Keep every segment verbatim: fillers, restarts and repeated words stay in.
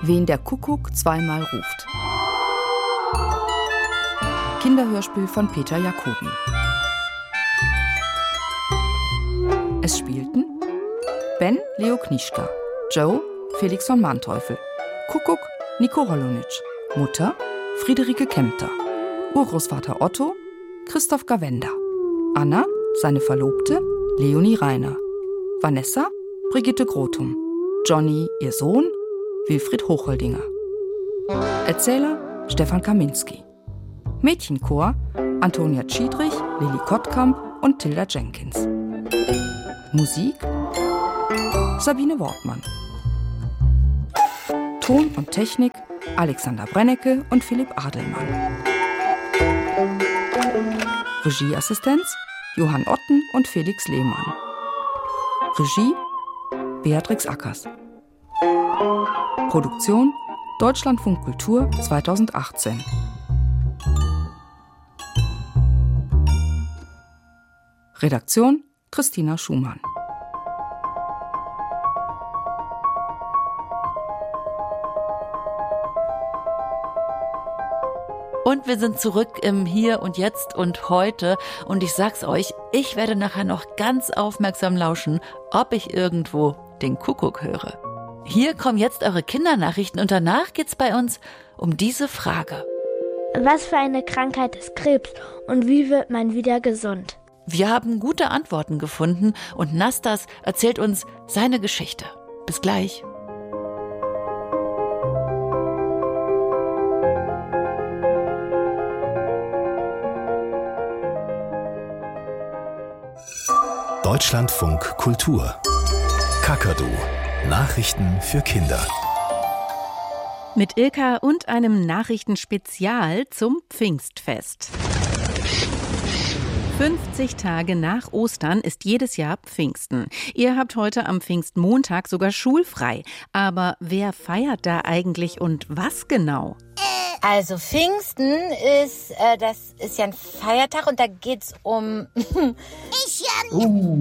Wen der Kuckuck zweimal ruft. Kinderhörspiel von Peter Jacobi. Es spielten Ben Leo Knischka, Joe Felix von Manteuffel, Kuckuck Nico Holonitsch, Mutter Friederike Kempter, Urgroßvater Otto Christoph Gawenda, Anna, seine Verlobte Leonie Reiner, Vanessa Brigitte Grotum, Johnny, ihr Sohn Wilfried Hochholdinger. Erzähler Stefan Kaminski. Mädchenchor Antonia Schiedrich, Lilly Kottkamp und Tilda Jenkins. Musik Sabine Wortmann. Ton und Technik Alexander Brennecke und Philipp Adelmann. Regieassistenz Johann Otten und Felix Lehmann. Regie Beatrix Ackers. Produktion Deutschlandfunk Kultur zweitausendachtzehn. Redaktion Christina Schumann. Und wir sind zurück im Hier und Jetzt und heute. Und ich sag's euch, ich werde nachher noch ganz aufmerksam lauschen, ob ich irgendwo den Kuckuck höre. Hier kommen jetzt eure Kindernachrichten und danach geht's bei uns um diese Frage. Was für eine Krankheit ist Krebs und wie wird man wieder gesund? Wir haben gute Antworten gefunden und Nastas erzählt uns seine Geschichte. Bis gleich. Deutschlandfunk Kultur. Kakadu. Nachrichten für Kinder. Mit Ilka und einem Nachrichtenspezial zum Pfingstfest. fünfzig Tage nach Ostern ist jedes Jahr Pfingsten. Ihr habt heute am Pfingstmontag sogar schulfrei. Aber wer feiert da eigentlich und was genau? Also Pfingsten ist, äh, das ist ja ein Feiertag und da geht's um... ich ja... Uh,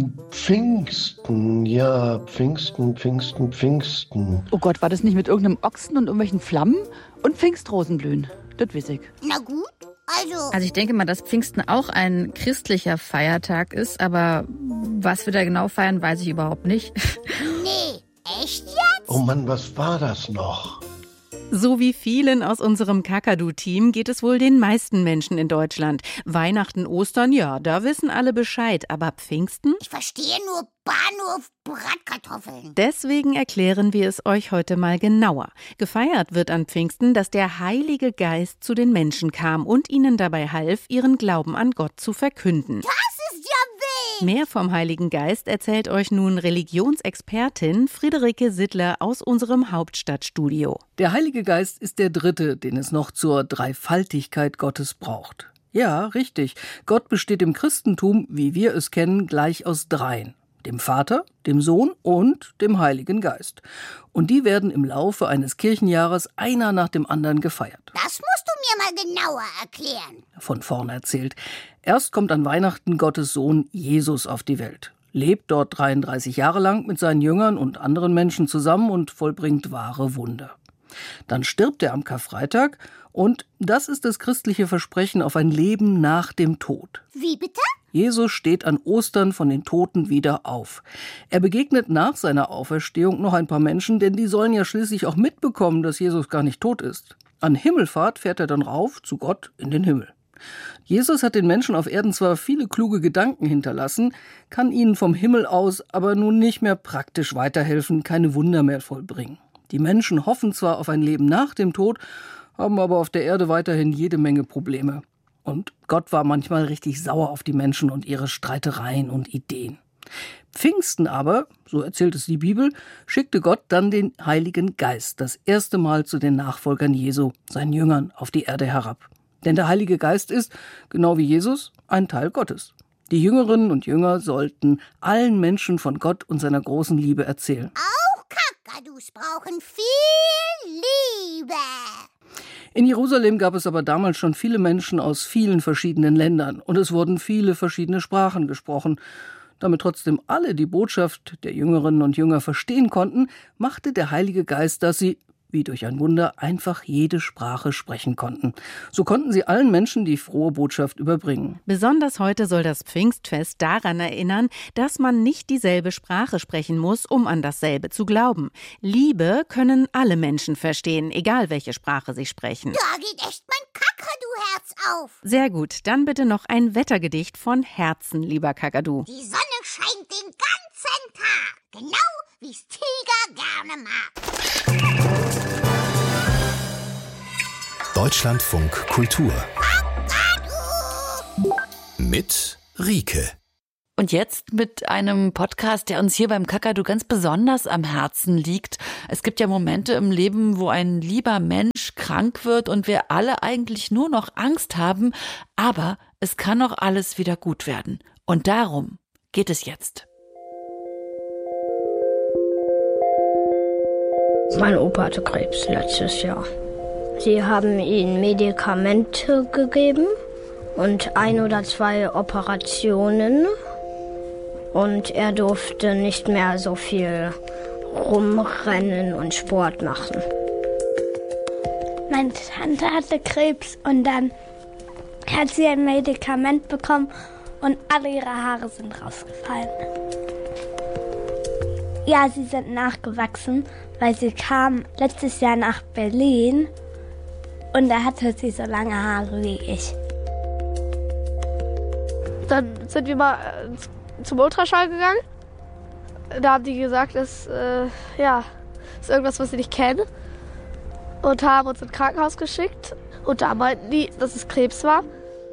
Pfingsten, ja, Pfingsten, Pfingsten, Pfingsten. Oh Gott, war das nicht mit irgendeinem Ochsen und irgendwelchen Flammen? Und Pfingstrosenblühen, das weiß ich. Na gut, also... Also ich denke mal, dass Pfingsten auch ein christlicher Feiertag ist, aber was wir da genau feiern, weiß ich überhaupt nicht. Nee, echt jetzt? Oh Mann, was war das noch? So wie vielen aus unserem Kakadu-Team geht es wohl den meisten Menschen in Deutschland. Weihnachten, Ostern, ja, da wissen alle Bescheid. Aber Pfingsten? Ich verstehe nur Bahnhof Bratkartoffeln. Deswegen erklären wir es euch heute mal genauer. Gefeiert wird an Pfingsten, dass der Heilige Geist zu den Menschen kam und ihnen dabei half, ihren Glauben an Gott zu verkünden. Das ist ja wild! Mehr vom Heiligen Geist erzählt euch nun Religionsexpertin Friederike Sittler aus unserem Hauptstadtstudio. Der Heilige Geist ist der Dritte, den es noch zur Dreifaltigkeit Gottes braucht. Ja, richtig. Gott besteht im Christentum, wie wir es kennen, gleich aus dreien. Dem Vater, dem Sohn und dem Heiligen Geist. Und die werden im Laufe eines Kirchenjahres einer nach dem anderen gefeiert. Das musst du mir mal genauer erklären. Von vorne erzählt. Erst kommt an Weihnachten Gottes Sohn Jesus auf die Welt. Lebt dort dreiunddreißig Jahre lang mit seinen Jüngern und anderen Menschen zusammen und vollbringt wahre Wunder. Dann stirbt er am Karfreitag und das ist das christliche Versprechen auf ein Leben nach dem Tod. Wie bitte? Jesus steht an Ostern von den Toten wieder auf. Er begegnet nach seiner Auferstehung noch ein paar Menschen, denn die sollen ja schließlich auch mitbekommen, dass Jesus gar nicht tot ist. An Himmelfahrt fährt er dann rauf zu Gott in den Himmel. Jesus hat den Menschen auf Erden zwar viele kluge Gedanken hinterlassen, kann ihnen vom Himmel aus aber nun nicht mehr praktisch weiterhelfen, keine Wunder mehr vollbringen. Die Menschen hoffen zwar auf ein Leben nach dem Tod, haben aber auf der Erde weiterhin jede Menge Probleme. Und Gott war manchmal richtig sauer auf die Menschen und ihre Streitereien und Ideen. Pfingsten aber, so erzählt es die Bibel, schickte Gott dann den Heiligen Geist das erste Mal zu den Nachfolgern Jesu, seinen Jüngern, auf die Erde herab. Denn der Heilige Geist ist, genau wie Jesus, ein Teil Gottes. Die Jüngerinnen und Jünger sollten allen Menschen von Gott und seiner großen Liebe erzählen. Auch Kakadus brauchen viel Liebe. In Jerusalem gab es aber damals schon viele Menschen aus vielen verschiedenen Ländern und es wurden viele verschiedene Sprachen gesprochen. Damit trotzdem alle die Botschaft der Jüngerinnen und Jünger verstehen konnten, machte der Heilige Geist, dass sie, wie durch ein Wunder, einfach jede Sprache sprechen konnten. So konnten sie allen Menschen die frohe Botschaft überbringen. Besonders heute soll das Pfingstfest daran erinnern, dass man nicht dieselbe Sprache sprechen muss, um an dasselbe zu glauben. Liebe können alle Menschen verstehen, egal welche Sprache sie sprechen. Da geht echt mein Kakadu-Herz auf. Sehr gut, dann bitte noch ein Wettergedicht von Herzen, lieber Kakadu. Die Sonne scheint den ganzen Tag, genau wie's Tiger gerne mag. Deutschlandfunk Kultur mit Rike. Und jetzt mit einem Podcast, der uns hier beim Kakadu ganz besonders am Herzen liegt. Es gibt ja Momente im Leben, wo ein lieber Mensch krank wird und wir alle eigentlich nur noch Angst haben. Aber es kann auch alles wieder gut werden. Und darum geht es jetzt. Mein Opa hatte Krebs letztes Jahr. Sie haben ihm Medikamente gegeben und ein oder zwei Operationen. Und er durfte nicht mehr so viel rumrennen und Sport machen. Meine Tante hatte Krebs und dann hat sie ein Medikament bekommen und alle ihre Haare sind rausgefallen. Ja, sie sind nachgewachsen, weil sie kam letztes Jahr nach Berlin und da hatte sie so lange Haare wie ich. Dann sind wir mal zum Ultraschall gegangen. Da haben die gesagt, das äh, ja, ist irgendwas, was sie nicht kennen. Und haben uns ins Krankenhaus geschickt. Und da meinten die, dass es Krebs war.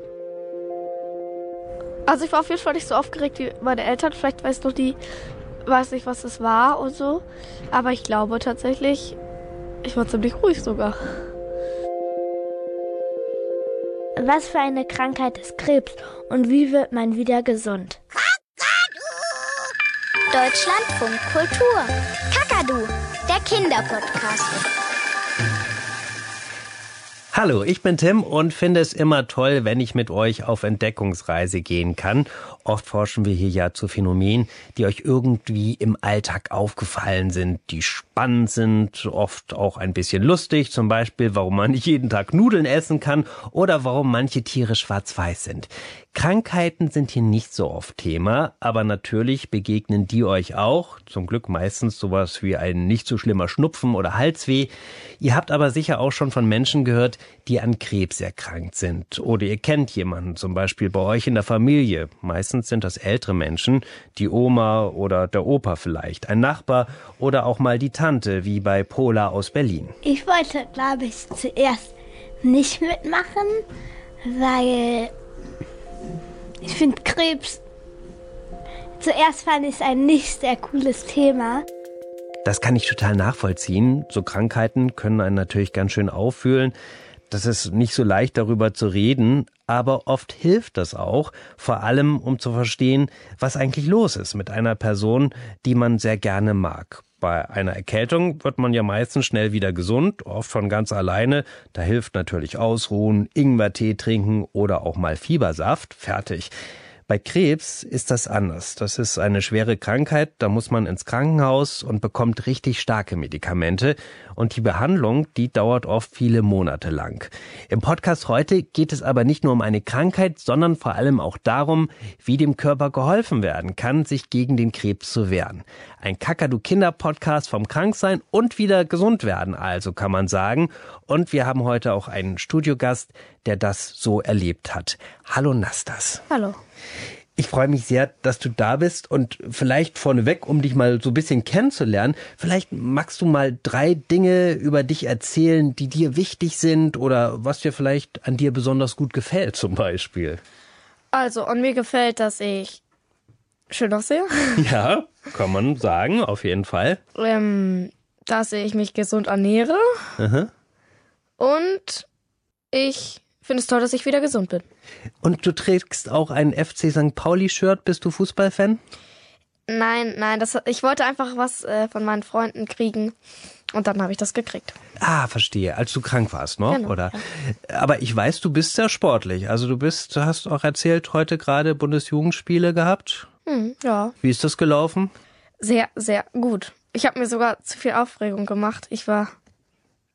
Also ich war auf jeden Fall nicht so aufgeregt wie meine Eltern. Vielleicht weiß noch die, weiß nicht, was es war und so. Aber ich glaube tatsächlich, ich war ziemlich ruhig sogar. Was für eine Krankheit ist Krebs und wie wird man wieder gesund? Deutschlandfunk Kultur. Kakadu, der Kinderpodcast. Hallo, ich bin Tim und finde es immer toll, wenn ich mit euch auf Entdeckungsreise gehen kann. Oft forschen wir hier ja zu Phänomenen, die euch irgendwie im Alltag aufgefallen sind, die spannend sind, oft auch ein bisschen lustig. Zum Beispiel, warum man nicht jeden Tag Nudeln essen kann oder warum manche Tiere schwarz-weiß sind. Krankheiten sind hier nicht so oft Thema, aber natürlich begegnen die euch auch. Zum Glück meistens sowas wie ein nicht so schlimmer Schnupfen oder Halsweh. Ihr habt aber sicher auch schon von Menschen gehört, die an Krebs erkrankt sind. Oder ihr kennt jemanden, zum Beispiel bei euch in der Familie. Meistens sind das ältere Menschen, die Oma oder der Opa vielleicht, ein Nachbar oder auch mal die Tante, wie bei Pola aus Berlin. Ich wollte, glaube ich, zuerst nicht mitmachen, weil ich finde Krebs, zuerst fand ich es ein nicht sehr cooles Thema. Das kann ich total nachvollziehen. So Krankheiten können einen natürlich ganz schön auffühlen. Das ist nicht so leicht, darüber zu reden, aber oft hilft das auch, vor allem um zu verstehen, was eigentlich los ist mit einer Person, die man sehr gerne mag. Bei einer Erkältung wird man ja meistens schnell wieder gesund, oft von ganz alleine. Da hilft natürlich Ausruhen, Ingwertee trinken oder auch mal Fiebersaft. Fertig. Bei Krebs ist das anders. Das ist eine schwere Krankheit, da muss man ins Krankenhaus und bekommt richtig starke Medikamente. Und die Behandlung, die dauert oft viele Monate lang. Im Podcast heute geht es aber nicht nur um eine Krankheit, sondern vor allem auch darum, wie dem Körper geholfen werden kann, sich gegen den Krebs zu wehren. Ein Kakadu-Kinder-Podcast vom Kranksein und wieder gesund werden, also kann man sagen. Und wir haben heute auch einen Studiogast, der das so erlebt hat. Hallo Nastas. Hallo. Ich freue mich sehr, dass du da bist und vielleicht vorneweg, um dich mal so ein bisschen kennenzulernen, vielleicht magst du mal drei Dinge über dich erzählen, die dir wichtig sind oder was dir vielleicht an dir besonders gut gefällt zum Beispiel. Also, an mir gefällt, dass ich schön aussehe. Ja, kann man sagen, auf jeden Fall. Ähm, dass ich mich gesund ernähre. Aha. Und ich finde es toll, dass ich wieder gesund bin. Und du trägst auch ein F C Sankt Pauli-Shirt. Bist du Fußballfan? Nein, nein, das, ich wollte einfach was äh, von meinen Freunden kriegen und dann habe ich das gekriegt. Ah, verstehe. Als du krank warst noch, genau, oder? Ja. Aber ich weiß, du bist sehr sportlich. Also du bist, du hast auch erzählt, heute gerade Bundesjugendspiele gehabt. Hm, ja. Wie ist das gelaufen? Sehr, sehr gut. Ich habe mir sogar zu viel Aufregung gemacht. Ich war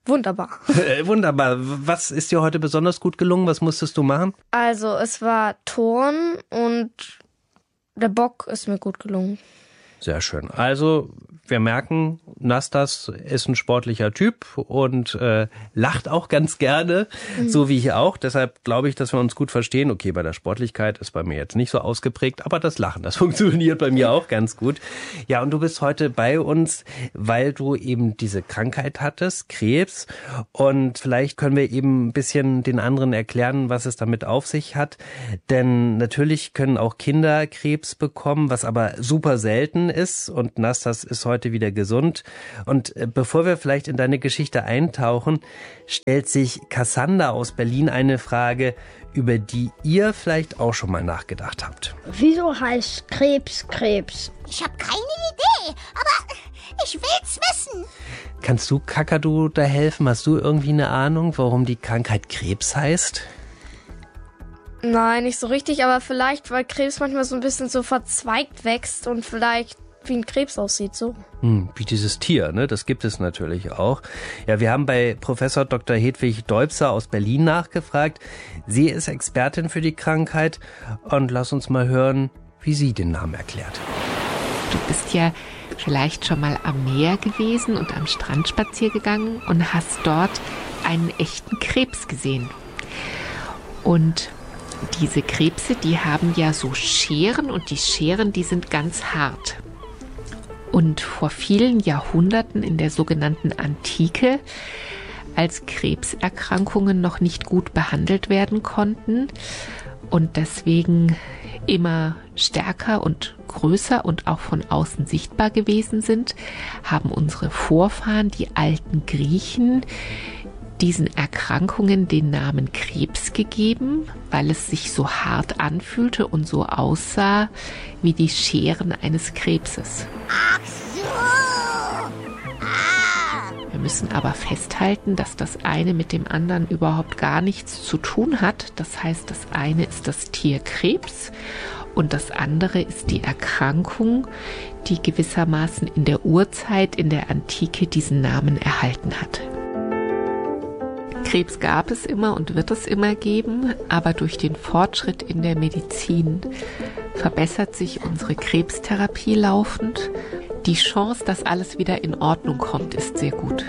Wunderbar. Äh, wunderbar. Was ist dir heute besonders gut gelungen? Was musstest du machen? Also es war Turnen und der Bock ist mir gut gelungen. Sehr schön. Also wir merken, Nastas ist ein sportlicher Typ und äh, lacht auch ganz gerne, mhm. so wie ich auch. Deshalb glaube ich, dass wir uns gut verstehen. Okay, bei der Sportlichkeit ist bei mir jetzt nicht so ausgeprägt, aber das Lachen, das funktioniert bei mir auch ganz gut. Ja, und du bist heute bei uns, weil du eben diese Krankheit hattest, Krebs. Und vielleicht können wir eben ein bisschen den anderen erklären, was es damit auf sich hat. Denn natürlich können auch Kinder Krebs bekommen, was aber super selten ist. Und Nastas ist heute wieder gesund. Und bevor wir vielleicht in deine Geschichte eintauchen, stellt sich Cassandra aus Berlin eine Frage, über die ihr vielleicht auch schon mal nachgedacht habt. Wieso heißt Krebs Krebs? Ich habe keine Idee, aber ich will's wissen. Kannst du, Kakadu, da helfen? Hast du irgendwie eine Ahnung, warum die Krankheit Krebs heißt? Nein, nicht so richtig, aber vielleicht, weil Krebs manchmal so ein bisschen so verzweigt wächst und vielleicht wie ein Krebs aussieht, so. Hm, wie dieses Tier, ne? Das gibt es natürlich auch. Ja, wir haben bei Professor Doktor Hedwig Deubser aus Berlin nachgefragt. Sie ist Expertin für die Krankheit und lass uns mal hören, wie sie den Namen erklärt. Du bist ja vielleicht schon mal am Meer gewesen und am Strand spazieren gegangen und hast dort einen echten Krebs gesehen. Und diese Krebse, die haben ja so Scheren und die Scheren, die sind ganz hart. Und vor vielen Jahrhunderten in der sogenannten Antike, als Krebserkrankungen noch nicht gut behandelt werden konnten und deswegen immer stärker und größer und auch von außen sichtbar gewesen sind, haben unsere Vorfahren, die alten Griechen, diesen Erkrankungen den Namen Krebs gegeben, weil es sich so hart anfühlte und so aussah wie die Scheren eines Krebses. Ach so. Ah. Wir müssen aber festhalten, dass das eine mit dem anderen überhaupt gar nichts zu tun hat. Das heißt, das eine ist das Tier Krebs und das andere ist die Erkrankung, die gewissermaßen in der Urzeit, in der Antike diesen Namen erhalten hat. Krebs gab es immer und wird es immer geben, aber durch den Fortschritt in der Medizin verbessert sich unsere Krebstherapie laufend. Die Chance, dass alles wieder in Ordnung kommt, ist sehr gut.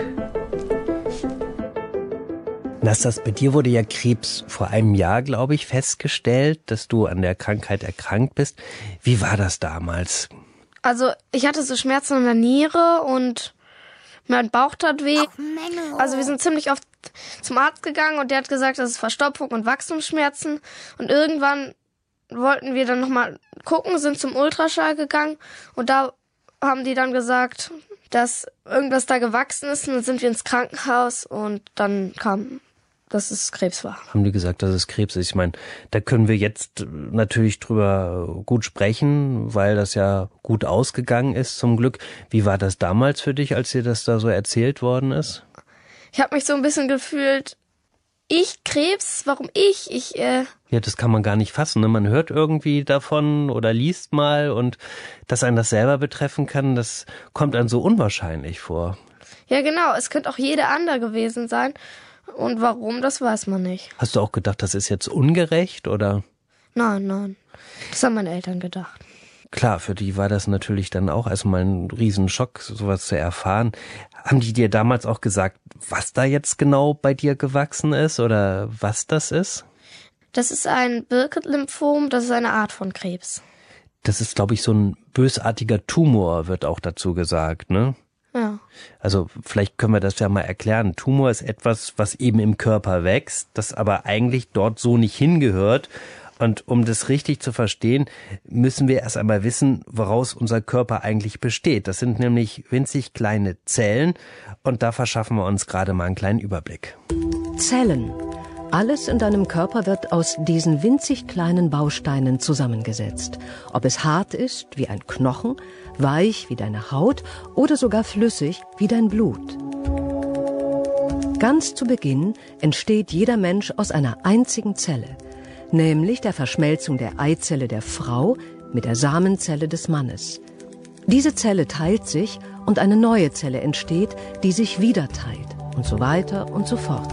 Nastas, bei dir wurde ja Krebs vor einem Jahr, glaube ich, festgestellt, dass du an der Krankheit erkrankt bist. Wie war das damals? Also ich hatte so Schmerzen in der Niere und mein Bauch tat weh. Also wir sind ziemlich oft zum Arzt gegangen und der hat gesagt, das ist Verstopfung und Wachstumsschmerzen. Und irgendwann wollten wir dann nochmal gucken, sind zum Ultraschall gegangen und da haben die dann gesagt, dass irgendwas da gewachsen ist. Und dann sind wir ins Krankenhaus und dann kam, dass es Krebs war. Haben die gesagt, dass es Krebs ist? Ich meine, da können wir jetzt natürlich drüber gut sprechen, weil das ja gut ausgegangen ist zum Glück. Wie war das damals für dich, als dir das da so erzählt worden ist? Ich habe mich so ein bisschen gefühlt, ich Krebs, warum ich? Ich, äh... Ja, das kann man gar nicht fassen, ne? Man hört irgendwie davon oder liest mal und dass einen das selber betreffen kann, das kommt einem so unwahrscheinlich vor. Ja, genau. Es könnte auch jeder andere gewesen sein. Und warum, das weiß man nicht. Hast du auch gedacht, das ist jetzt ungerecht, oder? Nein, nein. Das haben meine Eltern gedacht. Klar, für die war das natürlich dann auch erstmal ein Riesenschock, sowas zu erfahren. Haben die dir damals auch gesagt, was da jetzt genau bei dir gewachsen ist oder was das ist? Das ist ein Burkitt-Lymphom, das ist eine Art von Krebs. Das ist, glaube ich, so ein bösartiger Tumor, wird auch dazu gesagt, ne? Ja. Also vielleicht können wir das ja mal erklären. Tumor ist etwas, was eben im Körper wächst, das aber eigentlich dort so nicht hingehört. Und um das richtig zu verstehen, müssen wir erst einmal wissen, woraus unser Körper eigentlich besteht. Das sind nämlich winzig kleine Zellen und da verschaffen wir uns gerade mal einen kleinen Überblick. Zellen. Alles in deinem Körper wird aus diesen winzig kleinen Bausteinen zusammengesetzt. Ob es hart ist, wie ein Knochen, weich, wie deine Haut oder sogar flüssig, wie dein Blut. Ganz zu Beginn entsteht jeder Mensch aus einer einzigen Zelle, nämlich der Verschmelzung der Eizelle der Frau mit der Samenzelle des Mannes. Diese Zelle teilt sich und eine neue Zelle entsteht, die sich wieder teilt. und so weiter und so fort.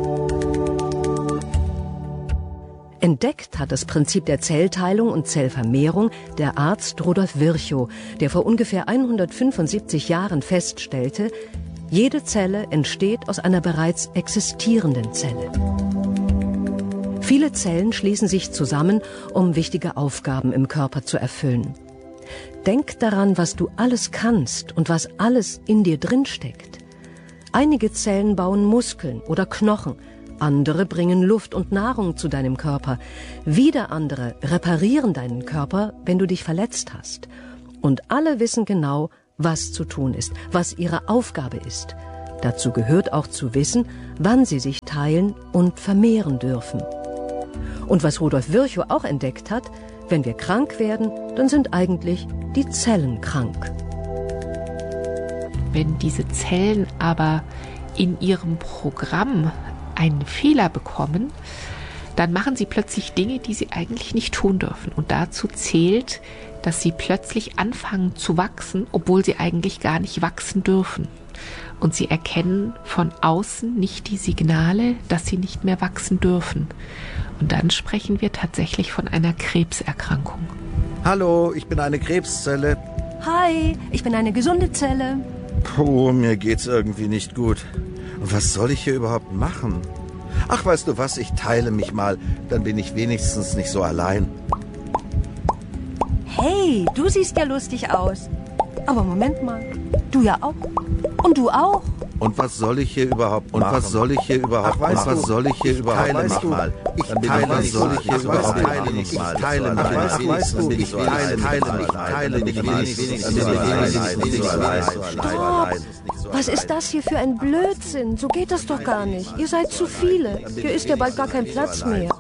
Entdeckt hat das Prinzip der Zellteilung und Zellvermehrung der Arzt Rudolf Virchow, der vor ungefähr hundertfünfundsiebzig Jahren feststellte, jede Zelle entsteht aus einer bereits existierenden Zelle. Viele Zellen schließen sich zusammen, um wichtige Aufgaben im Körper zu erfüllen. Denk daran, was du alles kannst und was alles in dir drin steckt. Einige Zellen bauen Muskeln oder Knochen, andere bringen Luft und Nahrung zu deinem Körper. Wieder andere reparieren deinen Körper, wenn du dich verletzt hast. Und alle wissen genau, was zu tun ist, was ihre Aufgabe ist. Dazu gehört auch zu wissen, wann sie sich teilen und vermehren dürfen. Und was Rudolf Virchow auch entdeckt hat, wenn wir krank werden, dann sind eigentlich die Zellen krank. Wenn diese Zellen aber in ihrem Programm einen Fehler bekommen, dann machen sie plötzlich Dinge, die sie eigentlich nicht tun dürfen. Und dazu zählt, dass sie plötzlich anfangen zu wachsen, obwohl sie eigentlich gar nicht wachsen dürfen. Und sie erkennen von außen nicht die Signale, dass sie nicht mehr wachsen dürfen. Und dann sprechen wir tatsächlich von einer Krebserkrankung. Hallo, ich bin eine Krebszelle. Hi, ich bin eine gesunde Zelle. Puh, mir geht's irgendwie nicht gut. Und was soll ich hier überhaupt machen? Ach, weißt du was, ich teile mich mal, dann bin ich wenigstens nicht so allein. Hey, du siehst ja lustig aus. Aber Moment mal, du ja auch. Und du auch. Und was soll ich hier überhaupt machen? Und was soll ich hier überhaupt machen? Und was soll ich hier überhaupt machen? Weißt du, mal. Ich dann teile mich. Was soll ich hier überhaupt machen? Ich teile mich. Ach, weißt du, ich teile mich. Ich teile mich. Was ist das hier für ein Blödsinn? So geht das doch gar nicht. Ihr seid zu viele. Hier ist ja bald gar kein Platz mehr.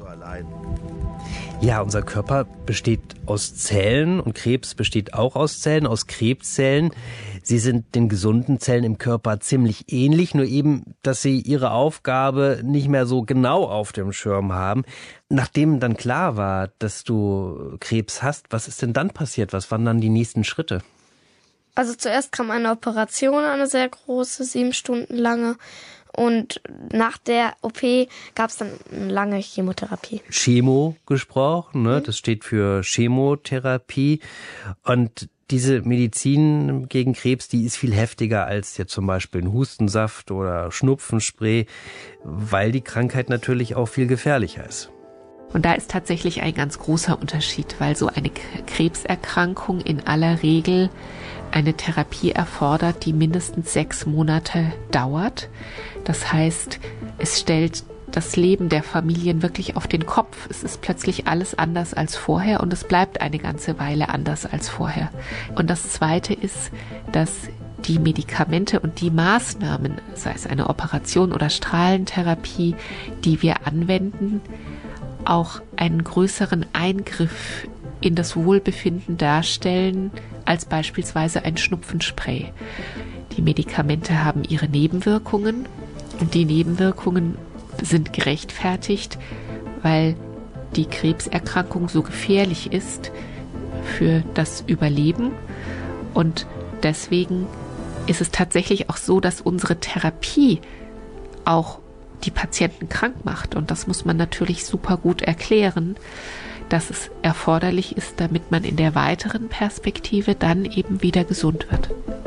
Ja, unser Körper besteht aus Zellen und Krebs besteht auch aus Zellen, aus Krebszellen. Sie sind den gesunden Zellen im Körper ziemlich ähnlich, nur eben, dass sie ihre Aufgabe nicht mehr so genau auf dem Schirm haben. Nachdem dann klar war, dass du Krebs hast, was ist denn dann passiert? Was waren dann die nächsten Schritte? Also zuerst kam eine Operation, eine sehr große, sieben Stunden lange. Und nach der O P gab es dann eine lange Chemotherapie. Chemo gesprochen, ne? Das steht für Chemotherapie. Und diese Medizin gegen Krebs, die ist viel heftiger als jetzt zum Beispiel ein Hustensaft oder Schnupfenspray, weil die Krankheit natürlich auch viel gefährlicher ist. Und da ist tatsächlich ein ganz großer Unterschied, weil so eine Krebserkrankung in aller Regel eine Therapie erfordert, die mindestens sechs Monate dauert. Das heißt, es stellt das Leben der Familien wirklich auf den Kopf. Es ist plötzlich alles anders als vorher und es bleibt eine ganze Weile anders als vorher. Und das Zweite ist, dass die Medikamente und die Maßnahmen, sei es eine Operation oder Strahlentherapie, die wir anwenden, auch einen größeren Eingriff in das Wohlbefinden darstellen als beispielsweise ein Schnupfenspray. Die Medikamente haben ihre Nebenwirkungen und die Nebenwirkungen sind gerechtfertigt, weil die Krebserkrankung so gefährlich ist für das Überleben. Und deswegen ist es tatsächlich auch so, dass unsere Therapie auch die Patienten krank macht. Und das muss man natürlich super gut erklären, dass es erforderlich ist, damit man in der weiteren Perspektive dann eben wieder gesund wird.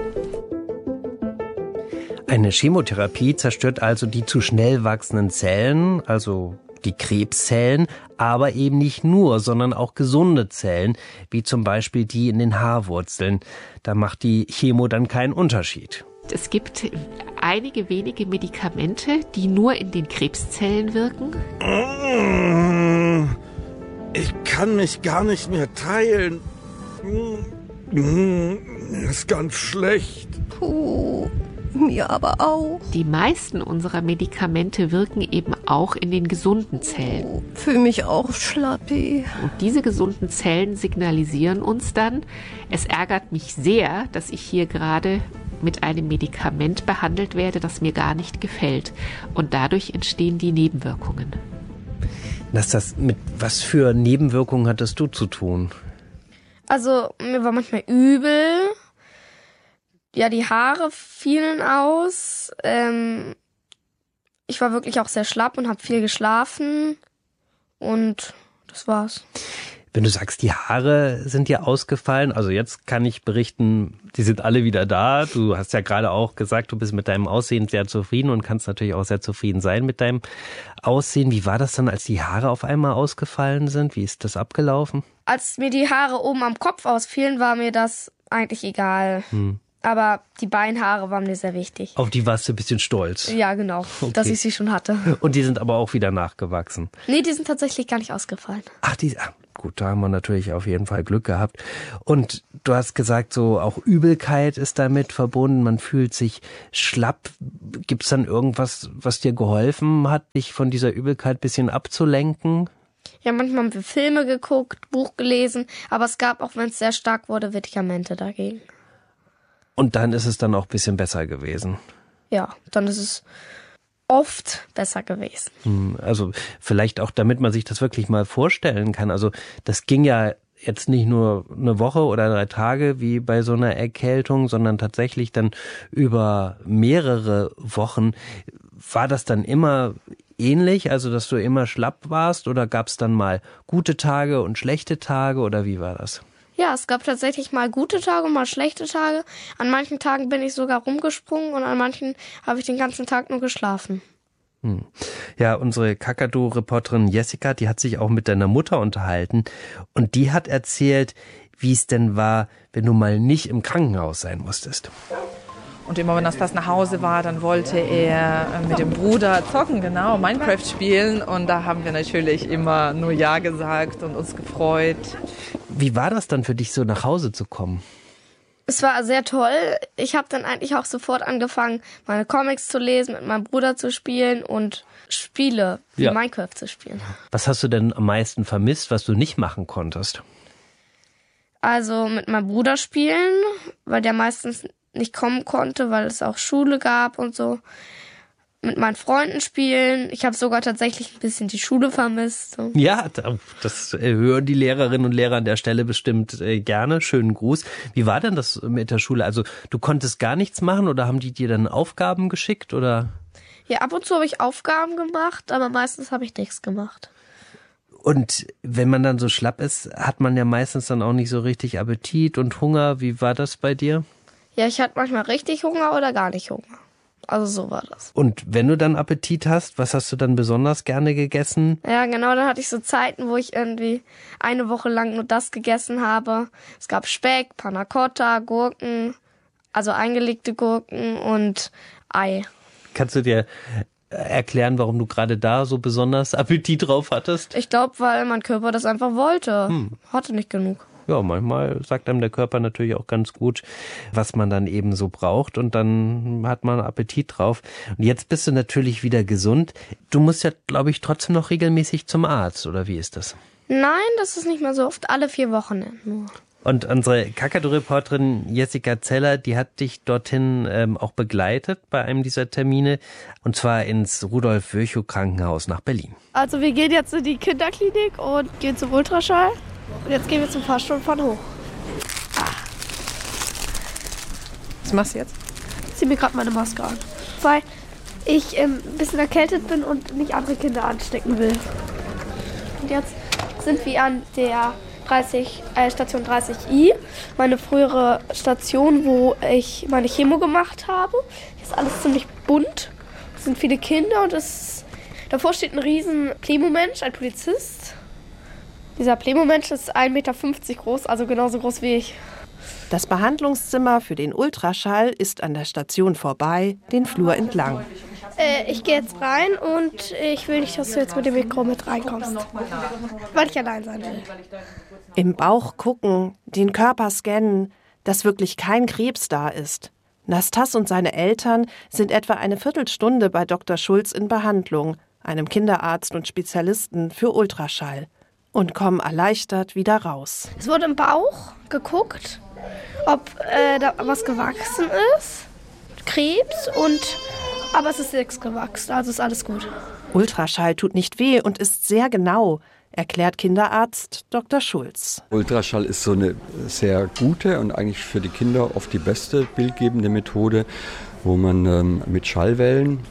Eine Chemotherapie zerstört also die zu schnell wachsenden Zellen, also die Krebszellen, aber eben nicht nur, sondern auch gesunde Zellen, wie zum Beispiel die in den Haarwurzeln. Da macht die Chemo dann keinen Unterschied. Es gibt einige wenige Medikamente, die nur in den Krebszellen wirken. Ich kann mich gar nicht mehr teilen. Das ist ganz schlecht. Puh, mir aber auch. Die meisten unserer Medikamente wirken eben auch in den gesunden Zellen. Oh, fühle mich auch schlappi. Und diese gesunden Zellen signalisieren uns dann, es ärgert mich sehr, dass ich hier gerade mit einem Medikament behandelt werde, das mir gar nicht gefällt. Und dadurch entstehen die Nebenwirkungen. Das, das, mit was für Nebenwirkungen hattest du zu tun? Also mir war manchmal übel. Ja, die Haare fielen aus. Ähm, Ich war wirklich auch sehr schlapp und habe viel geschlafen und das war's. Wenn du sagst, die Haare sind dir ausgefallen, also jetzt kann ich berichten, die sind alle wieder da. Du hast ja gerade auch gesagt, du bist mit deinem Aussehen sehr zufrieden und kannst natürlich auch sehr zufrieden sein mit deinem Aussehen. Wie war das dann, als die Haare auf einmal ausgefallen sind? Wie ist das abgelaufen? Als mir die Haare oben am Kopf ausfielen, war mir das eigentlich egal. Hm. Aber die Beinhaare waren mir sehr wichtig. Auf die warst du ein bisschen stolz? Ja, genau, okay. Dass ich sie schon hatte. Und die sind aber auch wieder nachgewachsen? Nee, die sind tatsächlich gar nicht ausgefallen. Ach, die... Ach. Gut, da haben wir natürlich auf jeden Fall Glück gehabt. Und du hast gesagt, so auch Übelkeit ist damit verbunden. Man fühlt sich schlapp. Gibt es dann irgendwas, was dir geholfen hat, dich von dieser Übelkeit ein bisschen abzulenken? Ja, manchmal haben wir Filme geguckt, Buch gelesen. Aber es gab, auch wenn es sehr stark wurde, Medikamente dagegen. Und dann ist es dann auch ein bisschen besser gewesen? Ja, dann ist es oft besser gewesen. Also vielleicht auch, damit man sich das wirklich mal vorstellen kann. Also das ging ja jetzt nicht nur eine Woche oder drei Tage wie bei so einer Erkältung, sondern tatsächlich dann über mehrere Wochen. War das dann immer ähnlich, also dass du immer schlapp warst, oder gab es dann mal gute Tage und schlechte Tage, oder wie war das? Ja, es gab tatsächlich mal gute Tage und mal schlechte Tage. An manchen Tagen bin ich sogar rumgesprungen und an manchen habe ich den ganzen Tag nur geschlafen. Hm. Ja, unsere Kakadu-Reporterin Jessica, die hat sich auch mit deiner Mutter unterhalten und die hat erzählt, wie es denn war, wenn du mal nicht im Krankenhaus sein musstest. Und immer wenn das fast nach Hause war, dann wollte er mit dem Bruder zocken, genau, Minecraft spielen. Und da haben wir natürlich immer nur Ja gesagt und uns gefreut. Wie war das dann für dich, so nach Hause zu kommen? Es war sehr toll. Ich habe dann eigentlich auch sofort angefangen, meine Comics zu lesen, mit meinem Bruder zu spielen und Spiele wie ja. Minecraft zu spielen. Was hast du denn am meisten vermisst, was du nicht machen konntest? Also mit meinem Bruder spielen, weil der meistens nicht kommen konnte, weil es auch Schule gab und so. Mit meinen Freunden spielen. Ich habe sogar tatsächlich ein bisschen die Schule vermisst. So. Ja, das hören die Lehrerinnen und Lehrer an der Stelle bestimmt gerne. Schönen Gruß. Wie war denn das mit der Schule? Also du konntest gar nichts machen oder haben die dir dann Aufgaben geschickt, oder? Ja, ab und zu habe ich Aufgaben gemacht, aber meistens habe ich nichts gemacht. Und wenn man dann so schlapp ist, hat man ja meistens dann auch nicht so richtig Appetit und Hunger. Wie war das bei dir? Ja, ich hatte manchmal richtig Hunger oder gar nicht Hunger. Also so war das. Und wenn du dann Appetit hast, was hast du dann besonders gerne gegessen? Ja, genau, dann hatte ich so Zeiten, wo ich irgendwie eine Woche lang nur das gegessen habe. Es gab Speck, Panna Cotta, Gurken, also eingelegte Gurken und Ei. Kannst du dir erklären, warum du gerade da so besonders Appetit drauf hattest? Ich glaube, weil mein Körper das einfach wollte. Hm. Hatte nicht genug. Ja, manchmal sagt einem der Körper natürlich auch ganz gut, was man dann eben so braucht, und dann hat man Appetit drauf. Und jetzt bist du natürlich wieder gesund. Du musst ja, glaube ich, trotzdem noch regelmäßig zum Arzt, oder wie ist das? Nein, das ist nicht mehr so oft, alle vier Wochen nur. Und unsere Kakadu-Reporterin Jessica Zeller, die hat dich dorthin ähm, auch begleitet bei einem dieser Termine, und zwar ins Rudolf-Virchow-Krankenhaus nach Berlin. Also wir gehen jetzt in die Kinderklinik und gehen zum Ultraschall. Und jetzt gehen wir zum Fahrstuhl und fahren hoch. Ah. Was machst du jetzt? Ich ziehe mir gerade meine Maske an, weil ich ähm, ein bisschen erkältet bin und nicht andere Kinder anstecken will. Und jetzt sind wir an der dreißig, äh, Station dreißig i, meine frühere Station, wo ich meine Chemo gemacht habe. Hier ist alles ziemlich bunt. Es sind viele Kinder und es, davor steht ein riesen Plemo-Mensch, ein Polizist. Dieser Plemo-Mensch ist ein Meter fünfzig groß, also genauso groß wie ich. Das Behandlungszimmer für den Ultraschall ist an der Station vorbei, den Flur entlang. Äh, ich gehe jetzt rein und ich will nicht, dass du jetzt mit dem Mikro mit reinkommst, weil ich allein sein will. Im Bauch gucken, den Körper scannen, dass wirklich kein Krebs da ist. Nastas und seine Eltern sind etwa eine Viertelstunde bei Doktor Schulz in Behandlung, einem Kinderarzt und Spezialisten für Ultraschall, und kommen erleichtert wieder raus. Es wurde im Bauch geguckt, ob äh, da was gewachsen ist, Krebs, und aber es ist nichts gewachsen, also ist alles gut. Ultraschall tut nicht weh und ist sehr genau, erklärt Kinderarzt Doktor Schulz. Ultraschall ist so eine sehr gute und eigentlich für die Kinder oft die beste bildgebende Methode, wo man ähm, mit Schallwellen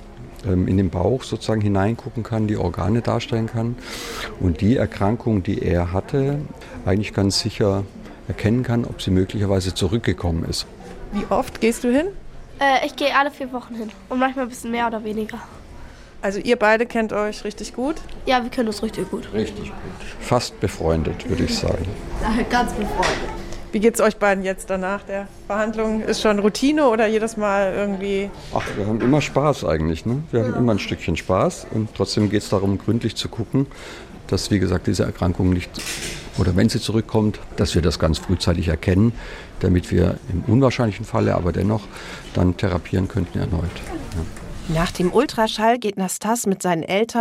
ähm, in den Bauch sozusagen hineingucken kann, die Organe darstellen kann und die Erkrankung, die er hatte, eigentlich ganz sicher erkennen kann, ob sie möglicherweise zurückgekommen ist. Wie oft gehst du hin? Äh, ich gehe alle vier Wochen hin und manchmal ein bisschen mehr oder weniger. Also ihr beide kennt euch richtig gut? Ja, wir kennen uns richtig gut. Richtig gut. Fast befreundet, würde ich sagen. Ganz befreundet. Wie geht's euch beiden jetzt danach der Behandlung? Ist schon Routine oder jedes Mal irgendwie? Ach, wir haben immer Spaß eigentlich. Ne? Wir haben immer ein Stückchen Spaß und trotzdem geht es darum, gründlich zu gucken, dass, wie gesagt, diese Erkrankung nicht, oder wenn sie zurückkommt, dass wir das ganz frühzeitig erkennen, damit wir im unwahrscheinlichen Falle aber dennoch dann therapieren könnten erneut. Ja. Nach dem Ultraschall geht Nastas mit seinen Eltern